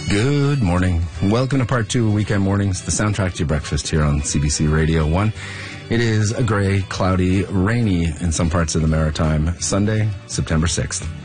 Good morning. Welcome to part 2 of Weekend Mornings, the soundtrack to your breakfast here on CBC Radio 1. It is a gray, cloudy, rainy in some parts of the Maritime Sunday, September 6th.